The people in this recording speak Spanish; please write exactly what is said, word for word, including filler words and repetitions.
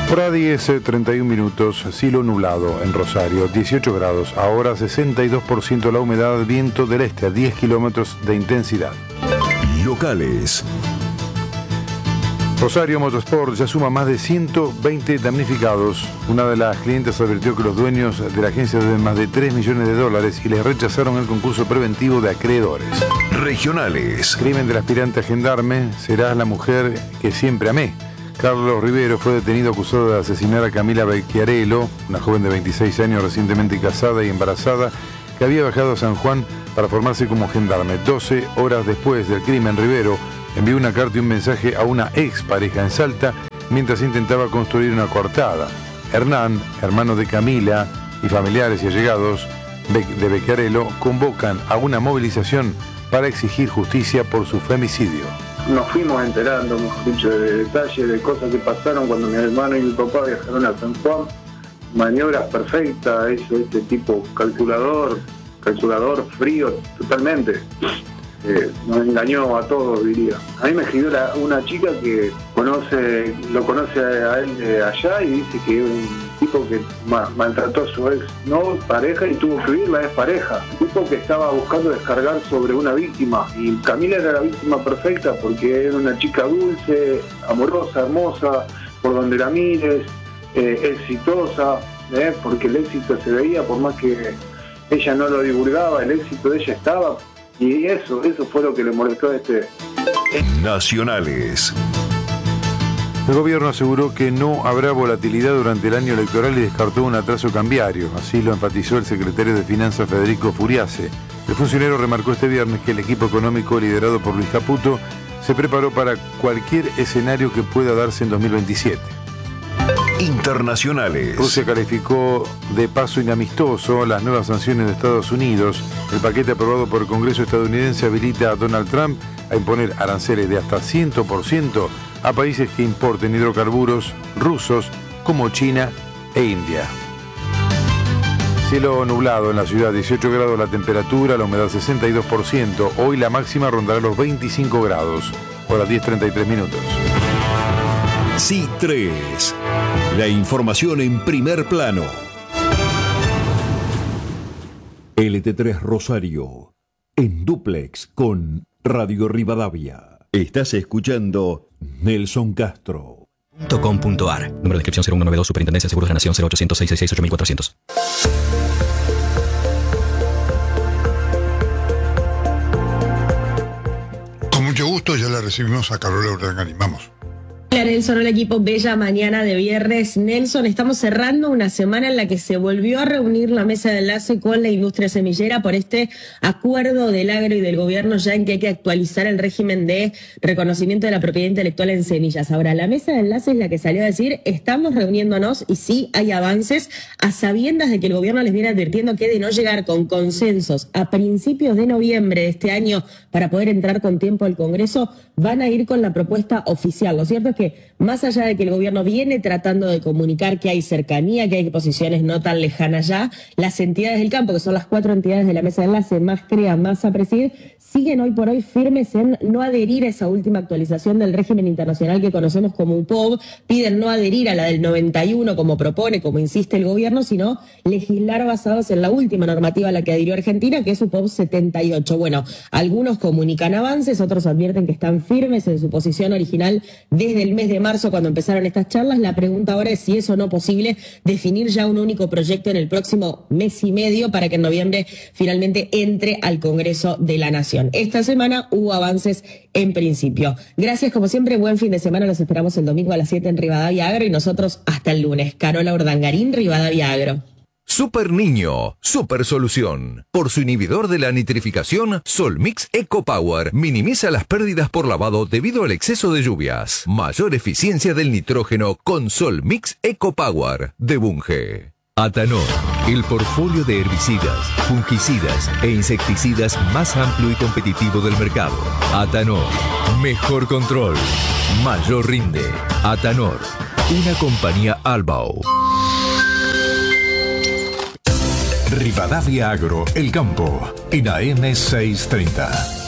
Hora diez, treinta y un minutos, cielo nublado en Rosario, dieciocho grados, ahora sesenta y dos por ciento la humedad, viento del este a diez kilómetros de intensidad. Locales. Rosario Motorsport ya suma más de ciento veinte damnificados. Una de las clientes advirtió que los dueños de la agencia deben más de tres millones de dólares y les rechazaron el concurso preventivo de acreedores. Regionales. Crimen del aspirante a gendarme, serás la mujer que siempre amé. Carlos Rivero fue detenido acusado de asesinar a Camila Becchiarello, una joven de veintiséis años recientemente casada y embarazada, que había viajado a San Juan para formarse como gendarme. doce horas después del crimen, Rivero envió una carta y un mensaje a una ex pareja en Salta mientras intentaba construir una coartada. Hernán, hermano de Camila, y familiares y allegados de Becchiarello convocan a una movilización para exigir justicia por su femicidio. Nos fuimos enterando, mejor dicho, de detalles, de cosas que pasaron cuando mi hermano y mi papá viajaron a San Juan. Maniobras perfectas, eso, este tipo calculador, calculador frío, totalmente. Eh, nos engañó a todos, diría. A mí me escribió la, una chica que conoce, lo conoce a él de allá y dice que es un tipo que ma, maltrató a su ex no pareja y tuvo que huir la ex pareja. Un tipo que estaba buscando descargar sobre una víctima y Camila era la víctima perfecta porque era una chica dulce, amorosa, hermosa, por donde la mires, eh, exitosa, eh, porque el éxito se veía, por más que ella no lo divulgaba, el éxito de ella estaba. Y eso, eso fue lo que le molestó a este. Nacionales. El gobierno aseguró que no habrá volatilidad durante el año electoral y descartó un atraso cambiario. Así lo enfatizó el secretario de Finanzas, Federico Furiase. El funcionario remarcó este viernes que el equipo económico liderado por Luis Caputo se preparó para cualquier escenario que pueda darse en dos mil veintisiete. Internacionales. Rusia calificó de paso inamistoso las nuevas sanciones de Estados Unidos. El paquete aprobado por el Congreso estadounidense habilita a Donald Trump a imponer aranceles de hasta cien por ciento a países que importen hidrocarburos rusos como China e India. Cielo nublado en la ciudad, dieciocho grados la temperatura, la humedad sesenta y dos por ciento. Hoy la máxima rondará los veinticinco grados. Hora diez, treinta y tres minutos. C I tres. La información en primer plano. L T tres Rosario. En dúplex con Radio Rivadavia. Estás escuchando Nelson Castro. .com.ar. Número de inscripción cero uno nueve dos, Superintendencia de Seguros de la Nación, cero ochocientos, seiscientos sesenta y seis, ocho mil cuatrocientos. Con mucho gusto, ya la recibimos a Carola Urdangarín. Vamos. Hola Nelson, hola equipo, bella mañana de viernes. Nelson, estamos cerrando una semana en la que se volvió a reunir la mesa de enlace con la industria semillera por este acuerdo del agro y del gobierno ya en que hay que actualizar el régimen de reconocimiento de la propiedad intelectual en semillas. Ahora, la mesa de enlace es la que salió a decir, estamos reuniéndonos y sí hay avances a sabiendas de que el gobierno les viene advirtiendo que de no llegar con consensos a principios de noviembre de este año para poder entrar con tiempo al Congreso, van a ir con la propuesta oficial. Lo cierto es que más allá de que el gobierno viene tratando de comunicar que hay cercanía, que hay posiciones no tan lejanas ya, las entidades del campo, que son las cuatro entidades de la mesa de enlace, más CREA, más APRESID, siguen hoy por hoy firmes en no adherir a esa última actualización del régimen internacional que conocemos como U P O B, piden no adherir a la del noventa y uno como propone, como insiste el gobierno, sino legislar basados en la última normativa a la que adhirió Argentina, que es U P O B setenta y ocho. Bueno, algunos comunican avances, otros advierten que están firmes en su posición original desde el mes de marzo cuando empezaron estas charlas. La pregunta ahora es si es o no posible definir ya un único proyecto en el próximo mes y medio para que en noviembre finalmente entre al Congreso de la Nación. Esta semana hubo avances en principio. Gracias como siempre, buen fin de semana, los esperamos el domingo a las siete en Rivadavia Agro y nosotros hasta el lunes. Carola Urdangarín, Rivadavia Agro. Super Niño, super solución. Por su inhibidor de la nitrificación, Solmix Eco Power minimiza las pérdidas por lavado debido al exceso de lluvias. Mayor eficiencia del nitrógeno con Solmix Eco Power de Bunge. Atanor, el portfolio de herbicidas, fungicidas e insecticidas más amplio y competitivo del mercado. Atanor, mejor control, mayor rinde. Atanor, una compañía Albao. Rivadavia Agro, El Campo, en A M seiscientos treinta.